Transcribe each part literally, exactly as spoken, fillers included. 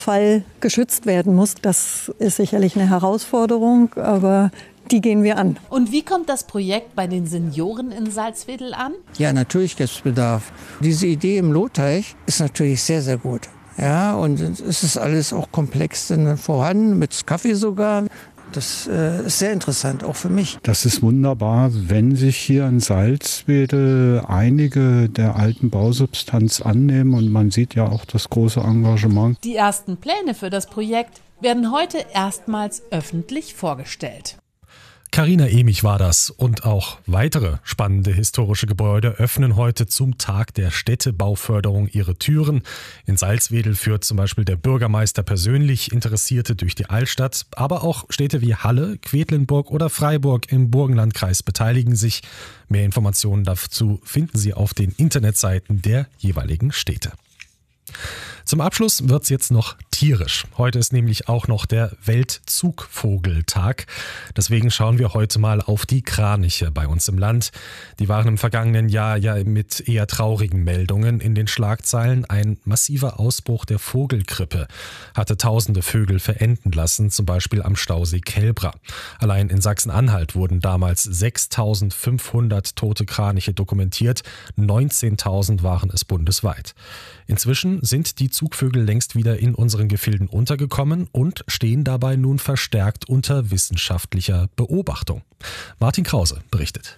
Fall geschützt werden muss. Das ist sicherlich eine Herausforderung, aber die gehen wir an. Und wie kommt das Projekt bei den Senioren in Salzwedel an? Ja, natürlich gibt es Bedarf. Diese Idee im Lohteich ist natürlich sehr, sehr gut. Ja, und es ist alles auch komplex vorhanden, mit Kaffee sogar. Das äh, ist sehr interessant, auch für mich. Das ist wunderbar, wenn sich hier in Salzwedel einige der alten Bausubstanz annehmen. Und man sieht ja auch das große Engagement. Die ersten Pläne für das Projekt werden heute erstmals öffentlich vorgestellt. Carina Emich war das, und auch weitere spannende historische Gebäude öffnen heute zum Tag der Städtebauförderung ihre Türen. In Salzwedel führt zum Beispiel der Bürgermeister persönlich Interessierte durch die Altstadt, aber auch Städte wie Halle, Quedlinburg oder Freiburg im Burgenlandkreis beteiligen sich. Mehr Informationen dazu finden Sie auf den Internetseiten der jeweiligen Städte. Zum Abschluss wird's jetzt noch tierisch. Heute ist nämlich auch noch der Weltzugvogeltag. Deswegen schauen wir heute mal auf die Kraniche bei uns im Land. Die waren im vergangenen Jahr ja mit eher traurigen Meldungen in den Schlagzeilen. Ein massiver Ausbruch der Vogelgrippe hatte tausende Vögel verenden lassen, zum Beispiel am Stausee Kelbra. Allein in Sachsen-Anhalt wurden damals sechstausendfünfhundert tote Kraniche dokumentiert. neunzehntausend waren es bundesweit. Inzwischen sind die Zugvögel längst wieder in unseren Gefilden untergekommen und stehen dabei nun verstärkt unter wissenschaftlicher Beobachtung. Martin Krause berichtet.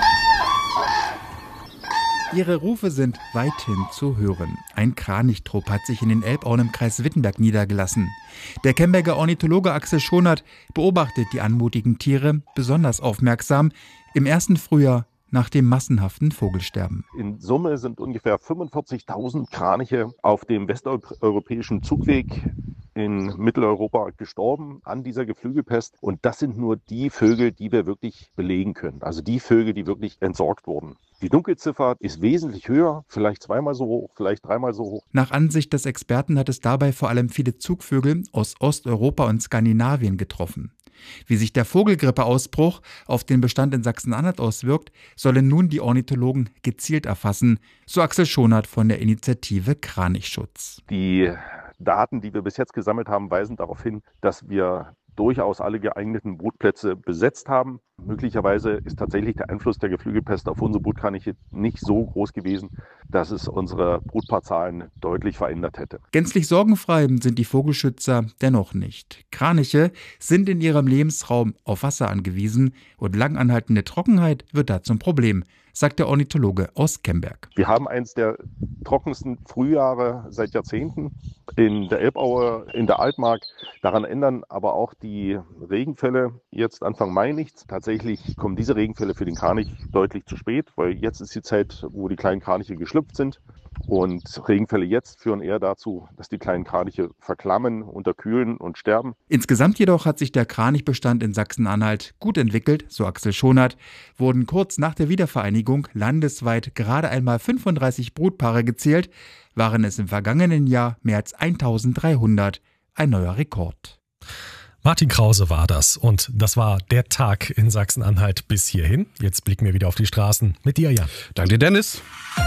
Ihre Rufe sind weithin zu hören. Ein Kranichtrupp hat sich in den Elbauen im Kreis Wittenberg niedergelassen. Der Kemberger Ornithologe Axel Schonert beobachtet die anmutigen Tiere besonders aufmerksam im ersten Frühjahr nach dem massenhaften Vogelsterben. In Summe sind ungefähr fünfundvierzigtausend Kraniche auf dem westeuropäischen Zugweg in Mitteleuropa gestorben an dieser Geflügelpest. Und das sind nur die Vögel, die wir wirklich belegen können. Also die Vögel, die wirklich entsorgt wurden. Die Dunkelziffer ist wesentlich höher, vielleicht zweimal so hoch, vielleicht dreimal so hoch. Nach Ansicht des Experten hat es dabei vor allem viele Zugvögel aus Osteuropa und Skandinavien getroffen. Wie sich der Vogelgrippeausbruch auf den Bestand in Sachsen-Anhalt auswirkt, sollen nun die Ornithologen gezielt erfassen, so Axel Schonert von der Initiative Kranichschutz. Die Daten, die wir bis jetzt gesammelt haben, weisen darauf hin, dass wir durchaus alle geeigneten Brutplätze besetzt haben. Möglicherweise ist tatsächlich der Einfluss der Geflügelpest auf unsere Brutkraniche nicht so groß gewesen, dass es unsere Brutpaarzahlen deutlich verändert hätte. Gänzlich sorgenfrei sind die Vogelschützer dennoch nicht. Kraniche sind in ihrem Lebensraum auf Wasser angewiesen und langanhaltende Trockenheit wird da zum Problem, sagt der Ornithologe aus Kemberg. Wir haben eines der trockensten Frühjahre seit Jahrzehnten in der Elbaue, in der Altmark. Daran ändern aber auch die Regenfälle jetzt Anfang Mai nichts. Tatsächlich kommen diese Regenfälle für den Kranich deutlich zu spät, weil jetzt ist die Zeit, wo die kleinen Kraniche geschlüpft sind. Und Regenfälle jetzt führen eher dazu, dass die kleinen Kraniche verklammen, unterkühlen und sterben. Insgesamt jedoch hat sich der Kranichbestand in Sachsen-Anhalt gut entwickelt, so Axel Schonert. Wurden kurz nach der Wiedervereinigung landesweit gerade einmal fünfunddreißig Brutpaare gezählt, waren es im vergangenen Jahr mehr als eintausenddreihundert, ein neuer Rekord. Martin Krause war das, und das war der Tag in Sachsen-Anhalt bis hierhin. Jetzt blicken wir wieder auf die Straßen mit dir, Jan. Danke dir, Dennis.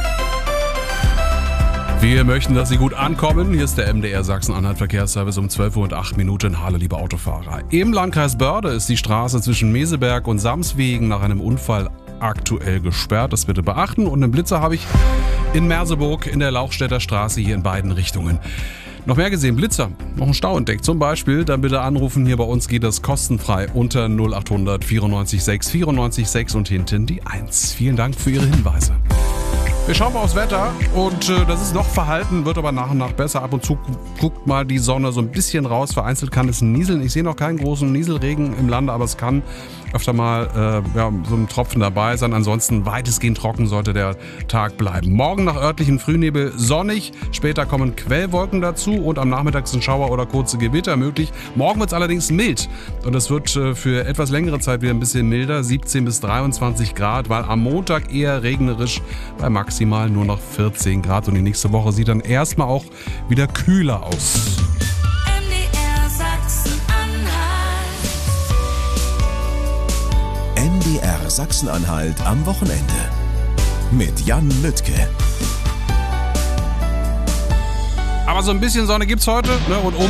Wir möchten, dass Sie gut ankommen. Hier ist der M D R Sachsen-Anhalt Verkehrsservice um zwölf Uhr und acht Minuten. Hallo, liebe Autofahrer. Im Landkreis Börde ist die Straße zwischen Meseberg und Samswegen nach einem Unfall aktuell gesperrt. Das bitte beachten. Und einen Blitzer habe ich in Merseburg in der Lauchstädter Straße hier in beiden Richtungen. Noch mehr gesehen, Blitzer, noch ein Stau entdeckt zum Beispiel, dann bitte anrufen. Hier bei uns geht das kostenfrei unter null acht hundert vierundneunzig sechs vierundneunzig sechs und hinten die eins. Vielen Dank für Ihre Hinweise. Wir schauen mal aufs Wetter und äh, das ist noch verhalten, wird aber nach und nach besser. Ab und zu guckt mal die Sonne so ein bisschen raus. Vereinzelt kann es nieseln. Ich sehe noch keinen großen Nieselregen im Lande, aber es kann öfter mal äh, ja, so ein Tropfen dabei sein. Ansonsten weitestgehend trocken sollte der Tag bleiben. Morgen nach örtlichen Frühnebel sonnig. Später kommen Quellwolken dazu und am Nachmittag sind Schauer oder kurze Gewitter möglich. Morgen wird es allerdings mild und es wird äh, für etwas längere Zeit wieder ein bisschen milder. siebzehn bis dreiundzwanzig Grad, weil am Montag eher regnerisch bei Max maximal nur noch vierzehn Grad und die nächste Woche sieht dann erstmal auch wieder kühler aus. M D R Sachsen-Anhalt. M D R Sachsen-Anhalt am Wochenende mit Jan Lüttke. Aber so ein bisschen Sonne gibt's heute, ne? Und um